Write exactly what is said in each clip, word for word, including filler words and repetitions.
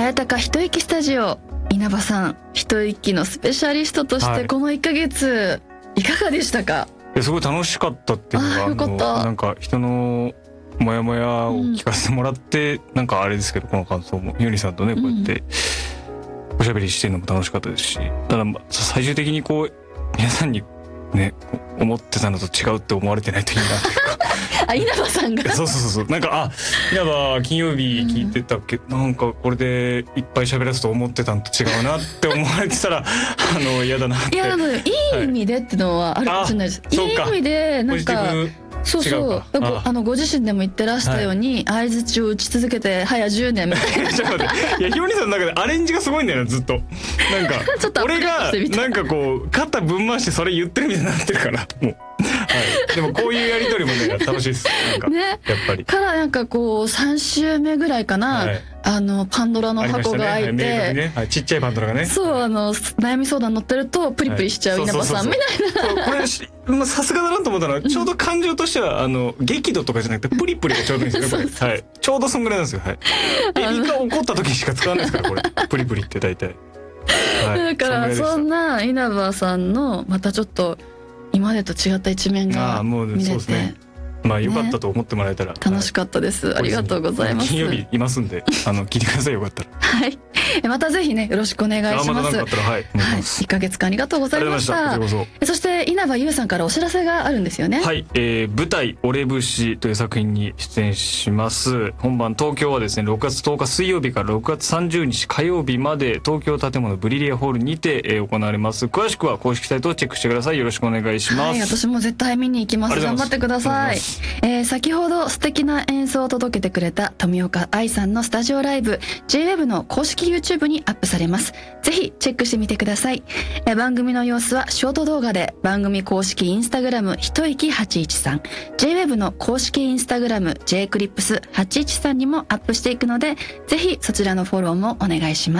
綾鷹一息スタジオ、稲葉さん一息のスペシャリストとしてこのいっかげついかがでしたか？ いやすごい楽しかったっていうのが、 あよかった。 なんか人のモヤモヤを聞かせてもらって、うん、なんかあれですけど、この感想もゆりさんとねこうやっておしゃべりしてるのも楽しかったですし、ただ最終的にこう皆さんにね思ってたのと違うって思われてないといいなというかあ、稲葉さんがそうそうそう、なんかあ稲葉金曜日聞いてたっけ、うん、なんかこれでいっぱい喋らすと思ってたのと違うなって思われてたらあの嫌だなって。 いや、いい意味でってのはあるかもしれないです、はい、いい意味でなんかそうそうああのご自身でも言ってらしたように、はい、相槌を打ち続けて早じゅうねんみたいなちょっと待って、いやひよりさんの中でアレンジがすごいんだよなずっと。なんかちょっと俺がなんかこう肩ぶん回してそれ言ってるみたいになってるからもうはい、でもこういうやり取りもね楽しいです。なんか、ね、やっぱりからなんかこうさん週目ぐらいかな、はい、あのパンドラの箱が開いて、ねはいねはい、ちっちゃいパンドラがね、そうあの悩み相談乗ってるとプリプリしちゃう稲葉さんみたいな。これさすがだなと思ったのは、ちょうど感情としてはあの激怒とかじゃなくてプリプリがちょうどいいんですよねこれはい、ちょうどそんぐらいなんですよ。はい、え一回怒った時しか使わないですからこれプリプリって大体、はい、だからそんな稲葉さんのまたちょっと今までと違った一面が見れて、まあ良かったと思ってもらえたら、ね、楽しかったです、はい、ありがとうございます。金曜日いますんであの聞いてくださいよかったらはいまたぜひねよろしくお願いします。あまた何かあったらはい、はい、いっかげつかんありがとうございました。そして稲葉優さんからお知らせがあるんですよね。はい、えー、舞台俺節という作品に出演します。本番東京はですねろくがつとおか水曜日からろくがつさんじゅうにち火曜日まで東京建物ブリリアホールにて、えー、行われます。詳しくは公式サイトをチェックしてください。よろしくお願いします。はい、私も絶対見に行きます。頑張ってください。えー、先ほど素敵な演奏を届けてくれた富岡愛さんのスタジオライブ ジェイウェブ の公式 YouTube にアップされます。ぜひチェックしてみてください。えー、番組の様子はショート動画で番組公式インスタグラム一息はちいちさん ジェイウェブ の公式インスタグラム ジェイクリップスはちいちさんにもアップしていくので、ぜひそちらのフォローもお願いします。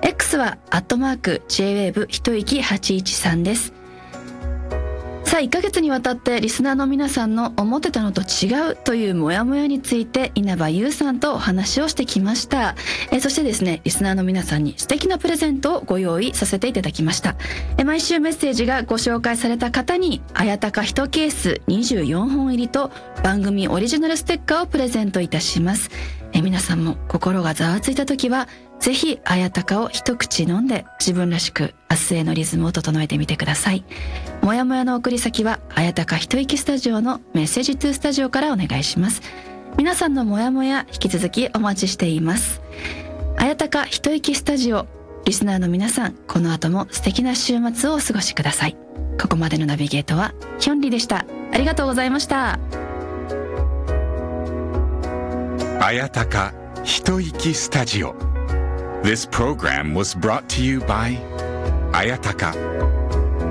X はアットマーク ジェイウェブ 一息はちいちさんです。さあいっかげつにわたってリスナーの皆さんの思ってたのと違うというモヤモヤについて稲葉優さんとお話をしてきました。えそしてですねリスナーの皆さんに素敵なプレゼントをご用意させていただきました。え毎週メッセージがご紹介された方に綾鷹いちケースにじゅうよんほん入りと番組オリジナルステッカーをプレゼントいたします。え皆さんも心がざわついた時はぜひ綾鷹を一口飲んで自分らしく明日へのリズムを整えてみてください。もやもやの送り先は綾鷹一息スタジオのメッセージトゥースタジオからお願いします。皆さんのもやもや引き続きお待ちしています。綾鷹一息スタジオリスナーの皆さん、この後も素敵な週末をお過ごしください。ここまでのナビゲートはヒョンリでした。ありがとうございました。 綾鷹一息スタジオ。This program was brought to you by Ayataka.